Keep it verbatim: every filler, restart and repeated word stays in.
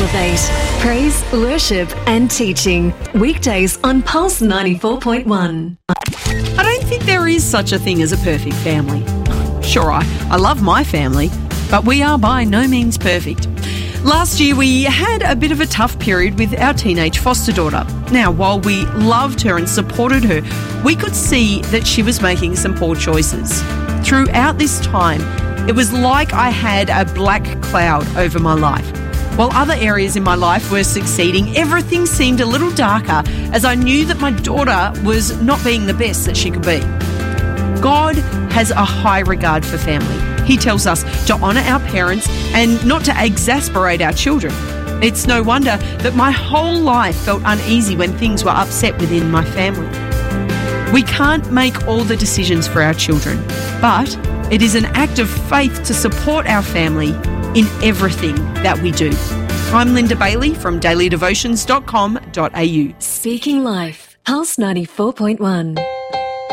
Elevate. Praise, worship and teaching. Weekdays on Pulse ninety-four point one. I don't think there is such a thing as a perfect family. Sure, I, I love my family, but we are by no means perfect. Last year, we had a bit of a tough period with our teenage foster daughter. Now, while we loved her and supported her, we could see that she was making some poor choices. Throughout this time, it was like I had a black cloud over my life. While other areas in my life were succeeding, everything seemed a little darker as I knew that my daughter was not being the best that she could be. God has a high regard for family. He tells us to honour our parents and not to exasperate our children. It's no wonder that my whole life felt uneasy when things were upset within my family. We can't make all the decisions for our children, but it is an act of faith to support our family in everything that we do. I'm Linda Bailey from daily devotions dot com dot a u. Speaking Life, Pulse ninety-four point one.